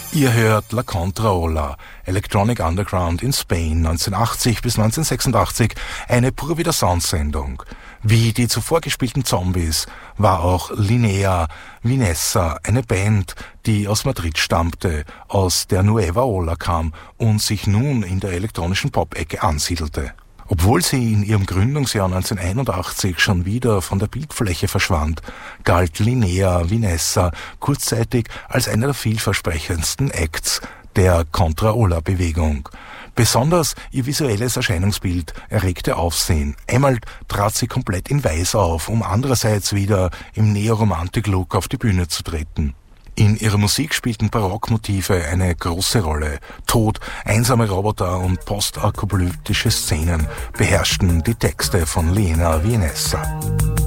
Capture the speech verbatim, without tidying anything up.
Ihr hört La Contraola, Electronic Underground in Spain neunzehnhundertachtzig bis neunzehnhundertsechsundachtzig, eine Pura Vida Sound-Sendung. Wie die zuvor gespielten Zombies war auch Linnea Vinessa eine Band, die aus Madrid stammte, aus der Nueva Ola kam und sich nun in der elektronischen Pop-Ecke ansiedelte. Obwohl sie in ihrem Gründungsjahr neunzehnhunderteinundachtzig schon wieder von der Bildfläche verschwand, galt Linnea Vinessa kurzzeitig als einer der vielversprechendsten Acts der Contraola-Bewegung. Besonders ihr visuelles Erscheinungsbild erregte Aufsehen. Einmal trat sie komplett in Weiß auf, um andererseits wieder im Neoromantik-Look auf die Bühne zu treten. In ihrer Musik spielten Barockmotive eine große Rolle. Tod, einsame Roboter und postapokalyptische Szenen beherrschten die Texte von Linnea Vinessa.